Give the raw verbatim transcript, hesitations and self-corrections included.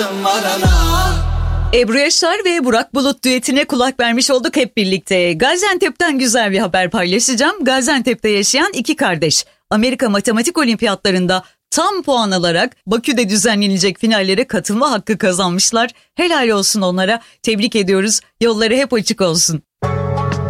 Ebru Yaşar ve Burak Bulut düetine kulak vermiş olduk hep birlikte. Gaziantep'ten güzel bir haber paylaşacağım. Gaziantep'te yaşayan iki kardeş Amerika Matematik Olimpiyatlarında tam puan alarak Bakü'de düzenlenecek finallere katılma hakkı kazanmışlar. Helal olsun onlara. Tebrik ediyoruz. Yolları hep açık olsun.